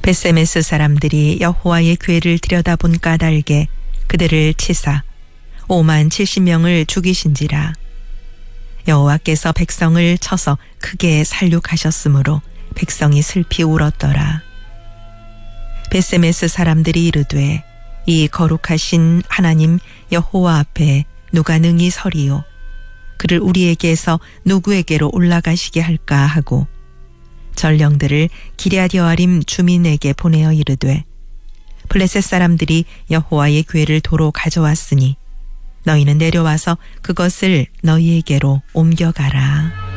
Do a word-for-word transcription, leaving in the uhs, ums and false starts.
벳세메스 사람들이 여호와의 궤를 들여다본 까닭에 그들을 치사 오만 칠십 명을 죽이신지라. 여호와께서 백성을 쳐서 크게 살육하셨으므로 백성이 슬피 울었더라. 벳세메스 사람들이 이르되 이 거룩하신 하나님 여호와 앞에 누가 능히 서리요 그를 우리에게서 누구에게로 올라가시게 할까 하고 전령들을 기럇 여아림 주민에게 보내어 이르되 블레셋 사람들이 여호와의 궤를 도로 가져왔으니 너희는 내려와서 그것을 너희에게로 옮겨가라.